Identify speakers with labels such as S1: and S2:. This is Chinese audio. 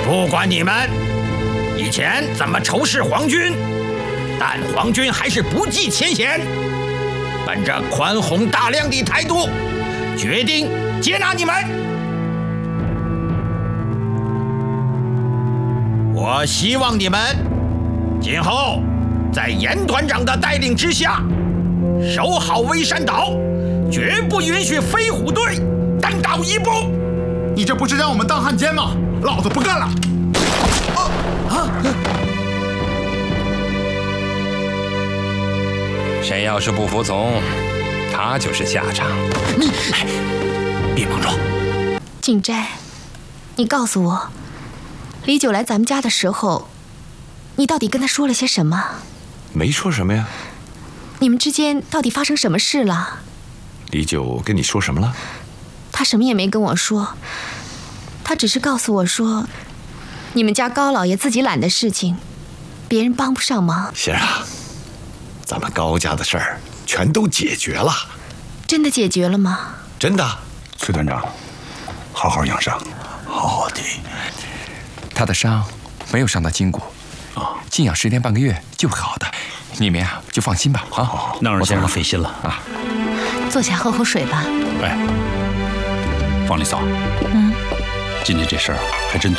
S1: 不管你们以前怎么仇视皇军，但皇军还是不计前嫌，本着宽宏大量的态度，决定接纳你们。我希望你们今后在严团长的带领之下，守好威山岛，绝不允许飞虎队单倒一步。
S2: 你这不是让我们当汉奸吗？老子不干了！
S3: 谁要是不服从，他就是下场。
S2: 你
S1: 别莽撞！
S4: 景斋，你告诉我，李九来咱们家的时候，你到底跟他说了些什么？
S5: 没说什么呀。
S4: 你们之间到底发生什么事了？
S5: 李九跟你说什么了？
S4: 他什么也没跟我说，他只是告诉我说，你们家高老爷自己揽的事情，别人帮不上忙。
S5: 仙儿啊，咱们高家的事儿全都解决了。
S4: 真的解决了吗？
S5: 真的。
S6: 崔团长，好好养伤。
S2: 好的。
S3: 他的伤没有伤到筋骨，静养10天半个月就会好的。你们呀就放心吧。啊，
S7: 那让先生费心了
S3: 啊。
S4: 坐下喝口水吧。
S7: 哎，方丽嫂，今天这事儿还真